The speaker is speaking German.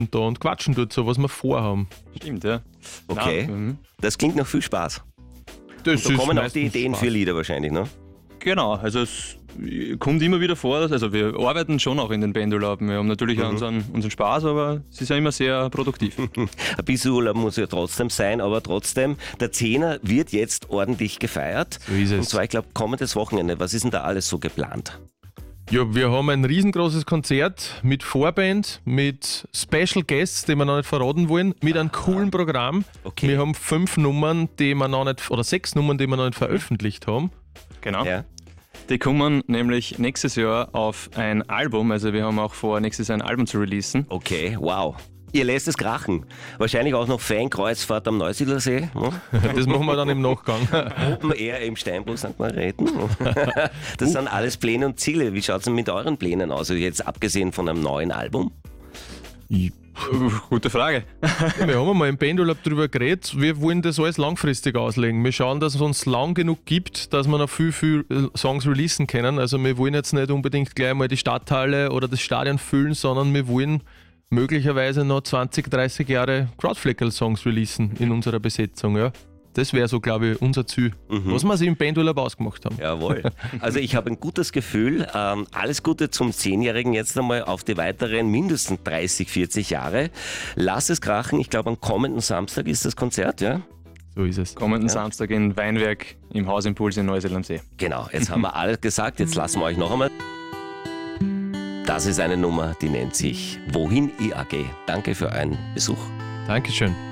da und quatschen dort so, was wir vorhaben. Stimmt, ja. Okay, das klingt nach viel Spaß. Das Da kommen auch die meistens Ideen Spaß. für Lieder wahrscheinlich, ne? Genau, also es kommt immer wieder vor, also wir arbeiten schon auch in den Bandurlauben. Wir haben natürlich auch unseren Spaß, aber es ist ja immer sehr produktiv. Ein bisschen Urlaub muss ja trotzdem sein, aber trotzdem, der Zehner wird jetzt ordentlich gefeiert. So ist es. Und zwar, ich glaube, kommendes Wochenende. Was ist denn da alles so geplant? Ja, wir haben ein riesengroßes Konzert mit Vorband, mit Special Guests, die wir noch nicht verraten wollen, mit einem coolen Programm. Okay. Wir haben 5 Nummern, die wir noch nicht, oder 6 Nummern, die wir noch nicht veröffentlicht haben. Genau. Ja. Die kommen nämlich nächstes Jahr auf ein Album, also wir haben auch vor, nächstes Jahr ein Album zu releasen. Okay, wow. Ihr lässt es krachen. Wahrscheinlich auch noch Fankreuzfahrt am Neusiedlersee. Ne? Das machen wir dann im Nachgang. Open Air im Steinbruch St. Margrethen. Das sind alles Pläne und Ziele. Wie schaut es denn mit euren Plänen aus? Also jetzt abgesehen von einem neuen Album? Gute Frage. Wir haben einmal im Bandurlaub darüber geredet, wir wollen das alles langfristig auslegen. Wir schauen, dass es uns lang genug gibt, dass wir noch viel Songs releasen können. Also wir wollen jetzt nicht unbedingt gleich mal die Stadthalle oder das Stadion füllen, sondern wir wollen möglicherweise noch 20, 30 Jahre Crowdflickle-Songs releasen in unserer Besetzung. Ja. Das wäre so, glaube ich, unser Ziel, was wir sich im Bandurlaub ausgemacht haben. Jawohl. Also ich habe ein gutes Gefühl. Alles Gute zum 10-Jährigen jetzt einmal auf die weiteren mindestens 30, 40 Jahre. Lass es krachen. Ich glaube, am kommenden Samstag ist das Konzert, ja? So ist es. Kommenden Samstag in Weinberg im Hausimpuls in Neusiedl am See. Genau, jetzt haben wir alles gesagt. Jetzt lassen wir euch noch einmal. Das ist eine Nummer, die nennt sich Wohin IAG. Danke für euren Besuch. Dankeschön.